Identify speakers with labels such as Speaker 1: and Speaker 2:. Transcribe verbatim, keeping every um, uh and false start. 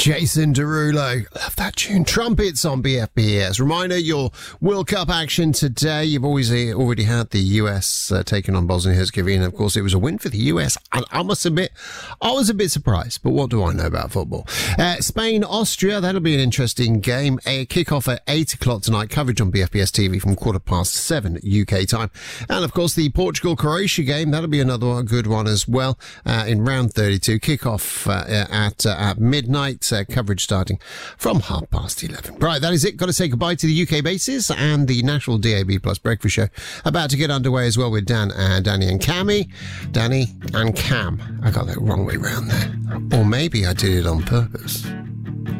Speaker 1: Jason Derulo. Love that tune. Trumpets on B F B S. Reminder, your World Cup action today. You've always uh, already had the U S uh, taking on Bosnia and Herzegovina. Of course, it was a win for the U S. And I must admit, I was a bit surprised. But what do I know about football? Uh, Spain, Austria. That'll be an interesting game. A kickoff at eight o'clock tonight. Coverage on B F B S T V from quarter past seven U K time. And of course, the Portugal-Croatia game. That'll be another one, good one as well. Uh, in round thirty-two. Kickoff uh, at, uh, at midnight. Uh, coverage starting from half past eleven. Right, that is it. Got to say goodbye to the U K bases and the National D A B Plus Breakfast Show about to get underway as well with Dan and Danny and Cammy. Danny and Cam. I got that wrong way round there. Or maybe I did it on purpose.